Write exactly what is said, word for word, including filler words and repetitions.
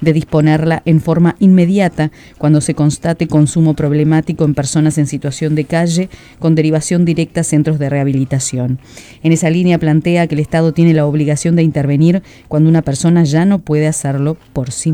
de disponerla en forma inmediata cuando se constate consumo problemático en personas en situación de calle, con derivación directa a centros de rehabilitación. En esa línea plantea que el Estado tiene la obligación de intervenir cuando una persona ya no puede hacerlo por sí